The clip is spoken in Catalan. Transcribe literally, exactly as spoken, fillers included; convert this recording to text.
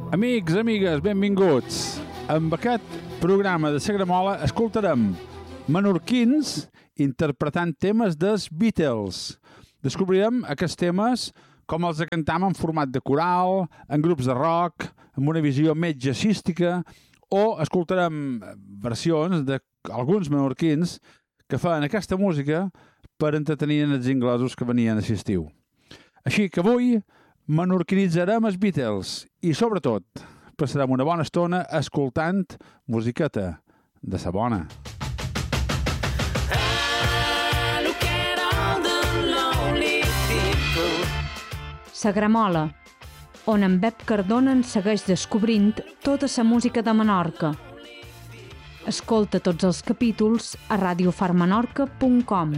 Amics, amigues, benvinguts. Amb aquest programa de Sagramola escoltarem menorquins interpretant temes dels Beatles. Descobrirem aquests temes com els cantam en format de coral, en grups de rock, amb una visió més jazzística, o escoltarem versions d'alguns menorquins que fan aquesta música per entretenir els inglesos que venien a l'estiu. Així que avui menorquinitzarem els Beatles i, sobretot, passarem una bona estona escoltant musiqueta de sa bona. Sagramola, on en Bep Cardona en segueix descobrint tota la música de Menorca. Escolta tots els capítols a radiofarmenorca punt com.